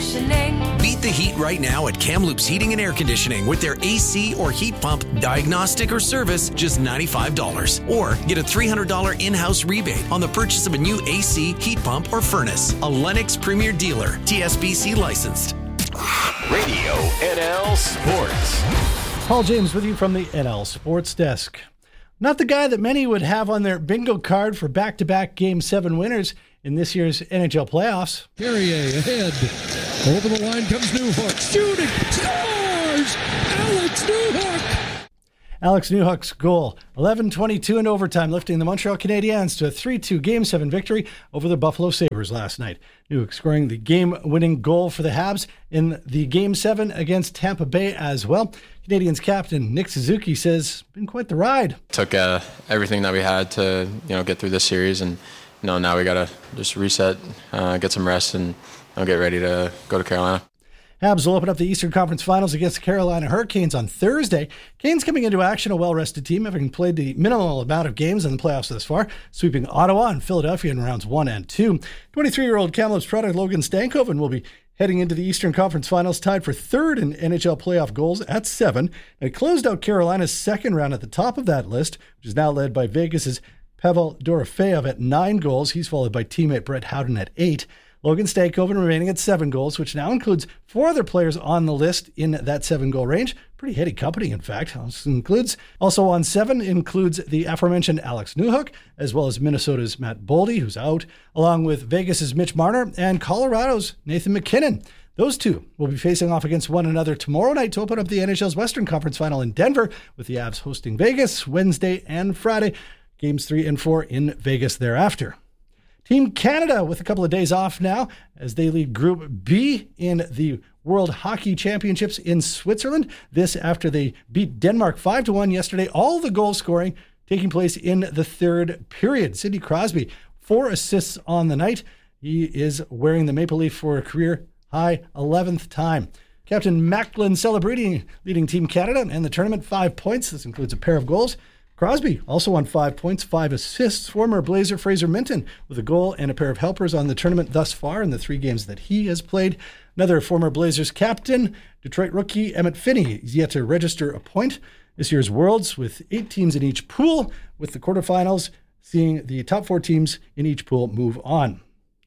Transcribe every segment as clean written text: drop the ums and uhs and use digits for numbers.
conditioning. Beat the heat right now at Kamloops Heating and Air Conditioning with their AC or heat pump diagnostic or service, just $95. Or get a $300 in-house rebate on the purchase of a new AC, heat pump, or furnace. A Lennox Premier Dealer, TSBC licensed. Radio NL Sports. Paul James with you from the NL Sports Desk. Not the guy that many would have on their bingo card for back-to-back Game 7 winners in this year's NHL playoffs. Carrier ahead. Over the line comes Newhook. Shooting. Scores! Alex Newhook! Alex Newhook's goal, 11:22 in overtime, lifting the Montreal Canadiens to a 3-2 Game 7 victory over the Buffalo Sabres last night. Newhook scoring the game-winning goal for the Habs in the Game 7 against Tampa Bay as well. Canadiens captain Nick Suzuki says it's been quite the ride. Took everything that we had to get through this series, and now we got to just reset, get some rest, and get ready to go to Carolina. Habs will open up the Eastern Conference Finals against the Carolina Hurricanes on Thursday. Canes coming into action, a well-rested team, having played the minimal amount of games in the playoffs thus far, sweeping Ottawa and Philadelphia in rounds 1 and 2. 23-year-old Kamloops product Logan Stankoven will be heading into the Eastern Conference Finals, tied for third in NHL playoff goals at 7. It closed out Carolina's second round at the top of that list, which is now led by Vegas's Pavel Dorofeyev at 9 goals. He's followed by teammate Brett Howden at 8. Logan Stankoven remaining at 7 goals, which now includes 4 other players on the list in that 7-goal range. Pretty heady company, in fact. Also on 7 includes the aforementioned Alex Newhook, as well as Minnesota's Matt Boldy, who's out, along with Vegas's Mitch Marner and Colorado's Nathan MacKinnon. Those two will be facing off against one another tomorrow night to open up the NHL's Western Conference Final in Denver, with the Avs hosting Vegas Wednesday and Friday. Games 3 and 4 in Vegas thereafter. Team Canada with a couple of days off now as they lead Group B in the World Hockey Championships in Switzerland. This after they beat Denmark 5-1 yesterday. All the goal scoring taking place in the third period. Sidney Crosby, 4 assists on the night. He is wearing the Maple Leaf for a career high 11th time. Captain Macklin celebrating, leading Team Canada and the tournament, 5 points. This includes a pair of goals. Crosby also on 5 points, 5 assists. Former Blazer Fraser Minton with a goal and a pair of helpers on the tournament thus far in the 3 games that he has played. Another former Blazers captain, Detroit rookie Emmett Finney, is yet to register a point. This year's Worlds with 8 teams in each pool, with the quarterfinals seeing the top 4 teams in each pool move on.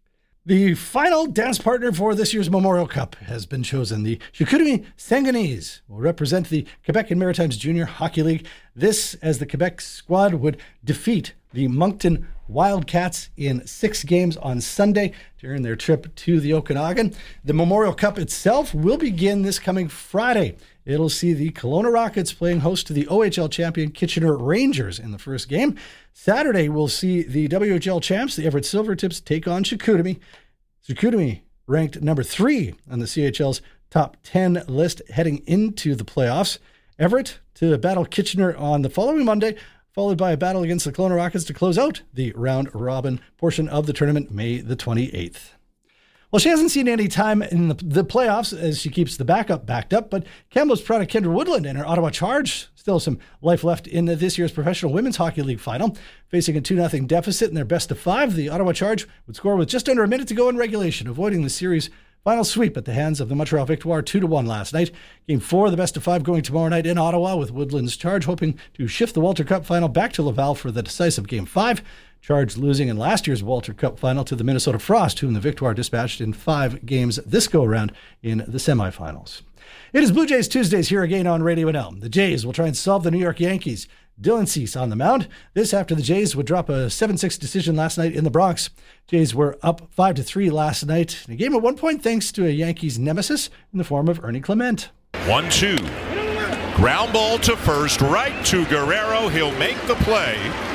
The final dance partner for this year's Memorial Cup has been chosen. The Chicoutimi Sanguinese will represent the Quebec and Maritimes Junior Hockey League. This as the Quebec squad would defeat the Moncton Wildcats in 6 games on Sunday during their trip to the Okanagan. The Memorial Cup itself will begin this coming Friday. It'll see the Kelowna Rockets playing host to the OHL champion Kitchener Rangers in the first game. Saturday, we'll see the WHL champs, the Everett Silvertips, take on Chicoutimi. Chicoutimi ranked number 3 on the CHL's top 10 list heading into the playoffs. Everett to battle Kitchener on the following Monday, followed by a battle against the Kelowna Rockets to close out the round-robin portion of the tournament, May the 28th. Well, she hasn't seen any time in the playoffs as she keeps the backup backed up, but Kamloops product Kendra Woodland and her Ottawa Charge still some life left in this year's Professional Women's Hockey League final. Facing a 2-0 deficit in their best of 5, the Ottawa Charge would score with just under a minute to go in regulation, avoiding the series' final sweep at the hands of the Montreal Victoire 2-1 last night. Game 4 of the best of 5 going tomorrow night in Ottawa, with Woodland's Charge hoping to shift the Walter Cup final back to Laval for the decisive Game 5. Charge losing in last year's Walter Cup final to the Minnesota Frost, whom the Victoire dispatched in 5 games this go-around in the semifinals. It is Blue Jays Tuesdays here again on Radio NL. The Jays will try and solve the New York Yankees. Dylan Cease on the mound. This after the Jays would drop a 7-6 decision last night in the Bronx. Jays were up 5-3 last night in a game at one point thanks to a Yankees nemesis in the form of Ernie Clement. 1-2. Ground ball to first, right to Guerrero. He'll make the play.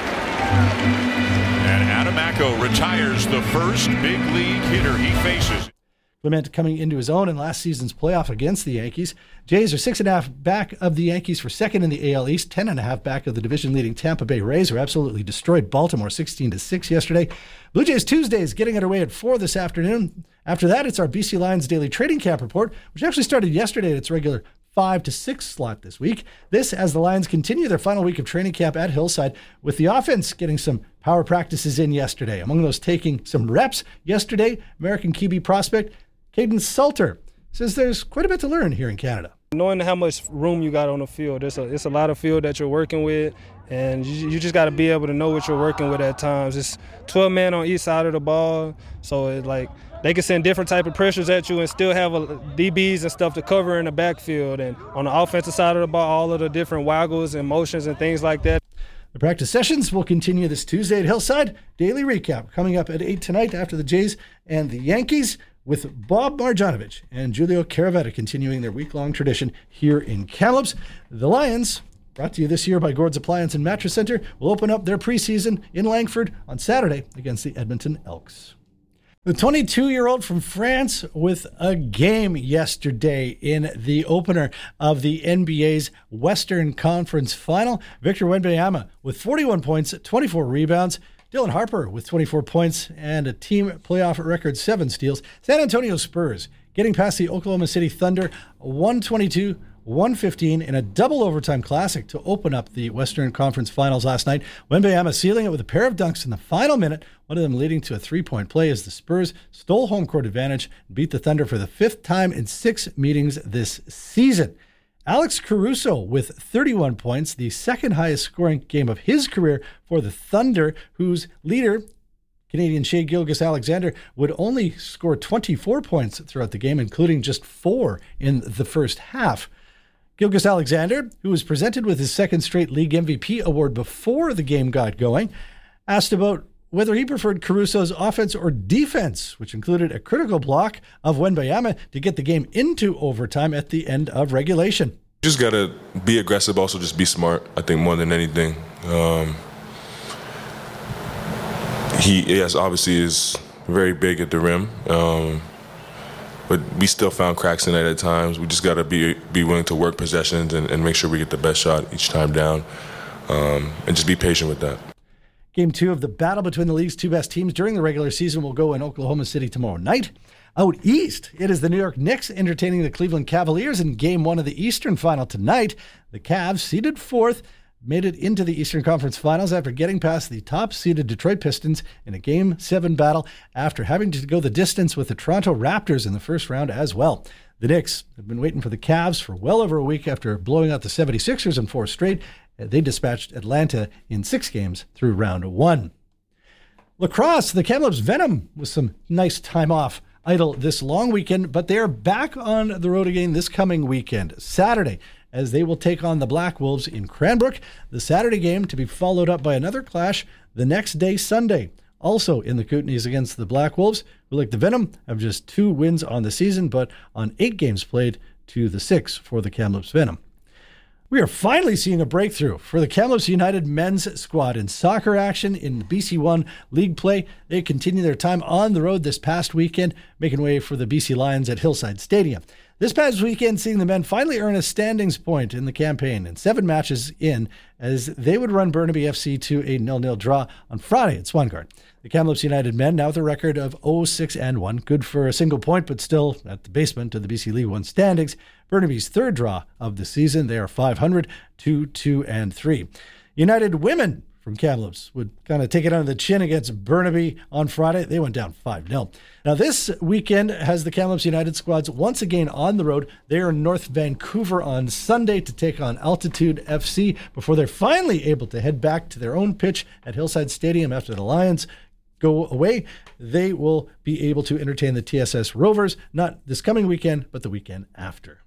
And Adamacco retires the first big league hitter he faces. Clement coming into his own in last season's playoff against the Yankees. Jays are 6.5 back of the Yankees for second in the AL East, 10.5 back of the division-leading Tampa Bay Rays, who absolutely destroyed Baltimore 16-6 yesterday. Blue Jays Tuesdays getting underway at 4 this afternoon. After that, it's our BC Lions Daily Trading Camp Report, which actually started yesterday at its regular 5 to 6 slot this week. This as the Lions continue their final week of training camp at Hillside, with the offense getting some power practices in yesterday. Among those taking some reps yesterday, American QB prospect Caden Salter says there's quite a bit to learn here in Canada. Knowing how much room you got on the field, it's a lot of field that you're working with, and you just got to be able to know what you're working with at times. It's 12 men on each side of the ball, so it's like they can send different type of pressures at you and still have DBs and stuff to cover in the backfield. And on the offensive side of the ball, all of the different waggles and motions and things like that. The practice sessions will continue this Tuesday at Hillside. Daily recap coming up at 8 tonight after the Jays and the Yankees, with Bob Marjanovic and Julio Caravetta continuing their week-long tradition here in Kamloops. The Lions, brought to you this year by Gord's Appliance and Mattress Center, will open up their preseason in Langford on Saturday against the Edmonton Elks. The 22-year-old from France with a game yesterday in the opener of the NBA's Western Conference Final. Victor Wembanyama with 41 points, 24 rebounds. Dylan Harper with 24 points and a team playoff record 7 steals. San Antonio Spurs getting past the Oklahoma City Thunder 122-115 in a double overtime classic to open up the Western Conference Finals last night. Wembanyama sealing it with a pair of dunks in the final minute, one of them leading to a 3-point play as the Spurs stole home court advantage and beat the Thunder for the 5th time in 6 meetings this season. Alex Caruso with 31 points, the second highest scoring game of his career for the Thunder, whose leader, Canadian Shai Gilgeous-Alexander, would only score 24 points throughout the game, including just 4 in the first half. Gilgeous-Alexander, who was presented with his second straight league MVP award before the game got going, asked about whether he preferred Caruso's offense or defense, which included a critical block of Wembanyama to get the game into overtime at the end of regulation. Just got to be aggressive, also just be smart, I think, more than anything. He, yes, obviously is very big at the rim, but we still found cracks in it at times. We just got to be willing to work possessions and make sure we get the best shot each time down, and just be patient with that. Game 2 of the battle between the league's 2 best teams during the regular season will go in Oklahoma City tomorrow night. Out east, it is the New York Knicks entertaining the Cleveland Cavaliers in Game 1 of the Eastern Final tonight. The Cavs, seeded 4th, made it into the Eastern Conference Finals after getting past the top-seeded Detroit Pistons in a Game 7 battle after having to go the distance with the Toronto Raptors in the first round as well. The Knicks have been waiting for the Cavs for well over a week after blowing out the 76ers in 4 straight. They dispatched Atlanta in 6 games through round 1. Lacrosse, the Kamloops Venom, with some nice time off idle this long weekend, but they are back on the road again this coming weekend, Saturday, as they will take on the Black Wolves in Cranbrook. The Saturday game to be followed up by another clash the next day, Sunday, also in the Kootenays against the Black Wolves, who, like the Venom, have just 2 wins on the season, but on 8 games played to the 6 for the Kamloops Venom. We are finally seeing a breakthrough for the Kamloops United men's squad in soccer action in BC1 League play. They continue their time on the road this past weekend, making way for the BC Lions at Hillside Stadium. This past weekend, seeing the men finally earn a standings point in the campaign and 7 matches in, as they would run Burnaby FC to a 0-0 draw on Friday at Swangard. The Kamloops United men now with a record of 0-6-1, good for a single point, but still at the basement of the BC League 1 standings. Burnaby's 3rd draw of the season. They are 500, 2-2-3. United women from Kamloops would kind of take it on the chin against Burnaby on Friday. They went down 5-0. Now this weekend has the Kamloops United squads once again on the road. They are in North Vancouver on Sunday to take on Altitude FC before they're finally able to head back to their own pitch at Hillside Stadium after the Lions go away. They will be able to entertain the TSS Rovers, not this coming weekend, but the weekend after.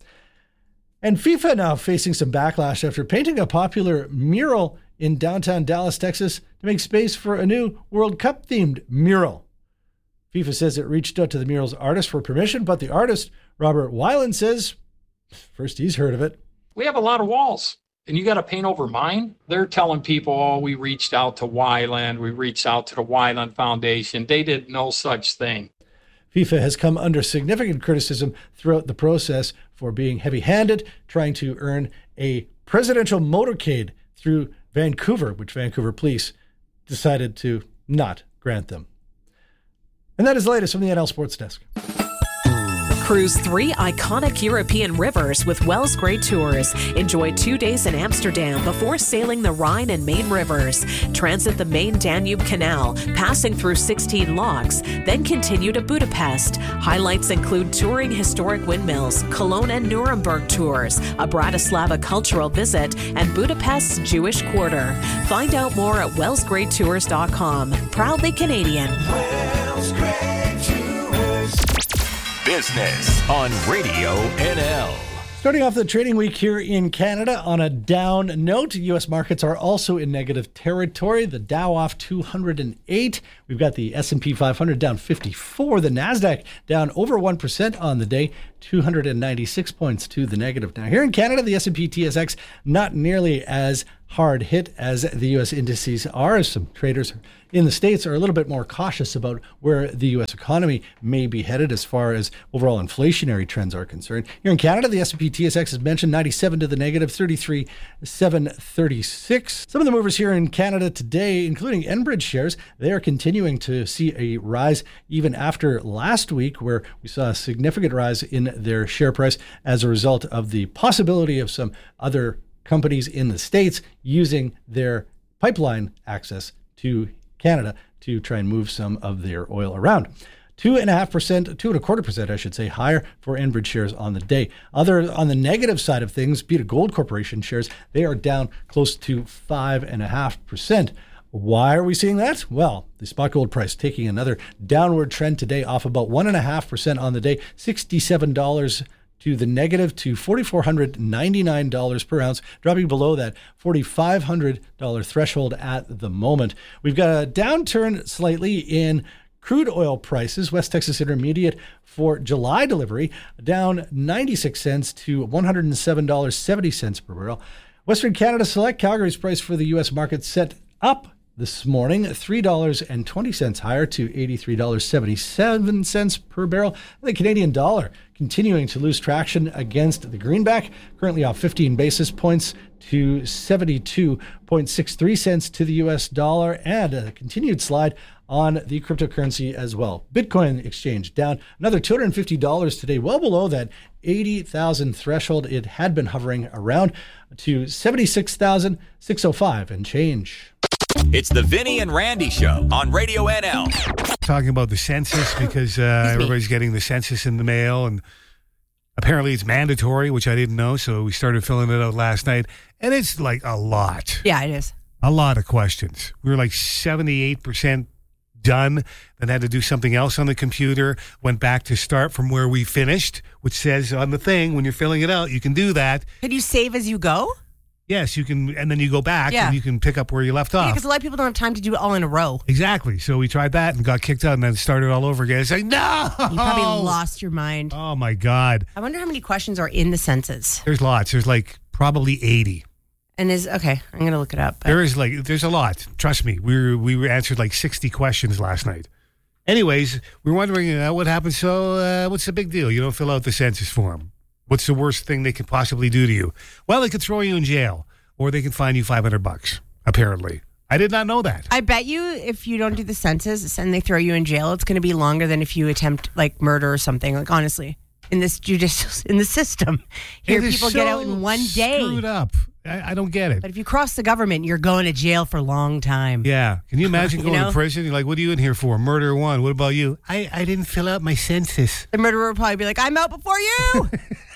And FIFA now facing some backlash after painting a popular mural in downtown Dallas, Texas, to make space for a new World Cup-themed mural. FIFA says it reached out to the mural's artist for permission, but the artist, Robert Weiland, says first he's heard of it. We have a lot of walls, and you got to paint over mine. They're telling people, oh, we reached out to Weiland, we reached out to the Weiland Foundation. They did no such thing. FIFA has come under significant criticism throughout the process for being heavy-handed, trying to earn a presidential motorcade through Vancouver, which Vancouver police decided to not grant them. And that is the latest from the NL Sports Desk. Cruise 3 iconic European rivers with Wells Grey Tours. Enjoy 2 days in Amsterdam before sailing the Rhine and Main rivers. Transit the main Danube Canal, passing through 16 locks, then continue to Budapest. Highlights include touring historic windmills, Cologne and Nuremberg tours, a Bratislava cultural visit, and Budapest's Jewish Quarter. Find out more at wellsgreytours.com. Proudly Canadian. Wells Grey Tours. Business on Radio NL. Starting off the trading week here in Canada on a down note, U.S. markets are also in negative territory. The Dow off 208. We've got the S&P 500 down 54. The NASDAQ down over 1% on the day, 296 points to the negative. Now here in Canada, the S&P TSX not nearly as hard hit as the U.S. indices are. Some traders in the States are a little bit more cautious about where the U.S. economy may be headed as far as overall inflationary trends are concerned. Here in Canada, the S&P TSX, as mentioned, 97 to the negative, 33,736. Some of the movers here in Canada today, including Enbridge shares, they are continuing to see a rise even after last week, where we saw a significant rise in their share price as a result of the possibility of some other companies in the States using their pipeline access to Canada to try and move some of their oil around. 2.25%, I should say, higher for Enbridge shares on the day. Other on the negative side of things, Beta Gold Corporation shares, they are down close to 5.5%. Why are we seeing that? Well, the spot gold price taking another downward trend today, off about 1.5% on the day, $67 to the negative to $4,499 per ounce, dropping below that $4,500 threshold at the moment. We've got a downturn slightly in crude oil prices. West Texas Intermediate for July delivery down 96 cents to $107.70 per barrel. Western Canada Select Calgary's price for the U.S. market set up this morning, $3.20 higher to $83.77 per barrel. The Canadian dollar continuing to lose traction against the greenback, currently off 15 basis points to 72.63 cents to the U.S. dollar, and a continued slide on the cryptocurrency as well. Bitcoin exchange down another $250 today, well below that 80,000 threshold it had been hovering around, to 76,605 and change. It's the Vinny and Randy Show on Radio NL. Talking about the census, because everybody's getting the census in the mail, and apparently it's mandatory, which I didn't know, so we started filling it out last night, and it's like a lot. Yeah, it is. A lot of questions. We were like 78% done, then had to do something else on the computer, went back to start from where we finished, which says on the thing, when you're filling it out, you can do that. Can you save as you go? Yes, you can, and then you go back and you can pick up where you left off. Yeah, because a lot of people don't have time to do it all in a row. Exactly. So we tried that and got kicked out and then started all over again. It's like, no! You probably lost your mind. Oh, my God. I wonder how many questions are in the census. There's lots. There's like probably 80. And okay, I'm going to look it up. But. There's a lot. Trust me. We answered like 60 questions last night. Anyways, we're wondering what happened. So what's the big deal? You don't fill out the census form. What's the worst thing they could possibly do to you? Well, they could throw you in jail, or they can fine you $500, apparently. I did not know that. I bet you if you don't do the census and they throw you in jail, it's going to be longer than if you attempt like murder or something. Like, honestly, in the system, here people get out in one day. Screwed up. I don't get it. But if you cross the government, you're going to jail for a long time. Yeah. Can you imagine going to prison? You're like, what are you in here for? Murder one. What about you? I didn't fill out my census. The murderer would probably be like, I'm out before you.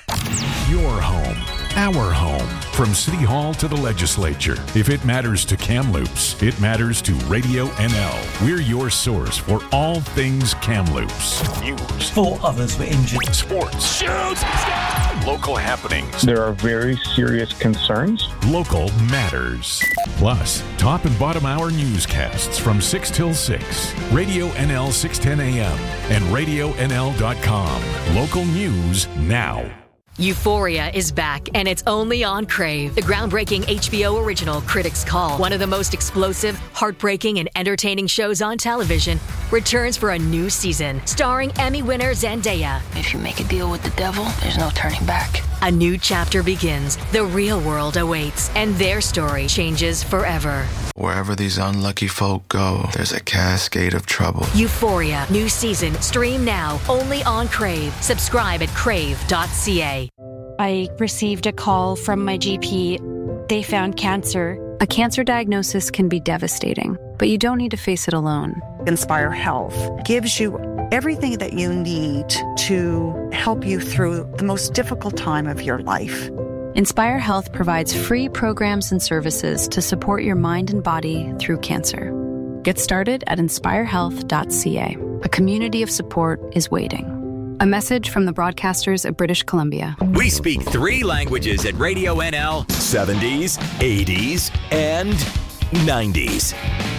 Your home, our home. From City Hall to the legislature. If it matters to Kamloops, it matters to Radio NL. We're your source for all things Kamloops. News. 4 others were injured. Sports. Shoot! Local happenings. There are very serious concerns. Local matters. Plus, top and bottom hour newscasts from 6 till 6. Radio NL 610 AM and RadioNL.com. Local news now. Euphoria is back, and it's only on Crave. The groundbreaking HBO original Critics' Call, one of the most explosive, heartbreaking, and entertaining shows on television, returns for a new season, starring Emmy winner Zendaya. If you make a deal with the devil, there's no turning back. A new chapter begins. The real world awaits, and their story changes forever. Wherever these unlucky folk go, there's a cascade of trouble. Euphoria, new season, stream now, only on Crave. Subscribe at crave.ca. I received a call from my GP. They found cancer. A cancer diagnosis can be devastating, but you don't need to face it alone. Inspire Health gives you everything that you need to help you through the most difficult time of your life. Inspire Health provides free programs and services to support your mind and body through cancer. Get started at inspirehealth.ca. A community of support is waiting. A message from the broadcasters of British Columbia. We speak 3 languages at Radio NL: 70s, 80s, and 90s.